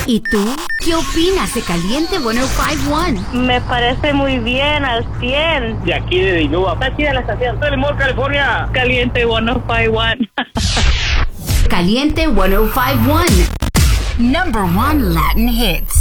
¿Y tú? ¿Qué opinas de Caliente 105.1? Me parece muy bien, al 100. De aquí de Dinúa. Está chida la estación. Del Mall, California. Caliente 105.1. Caliente 105.1. Number 1 Latin hits.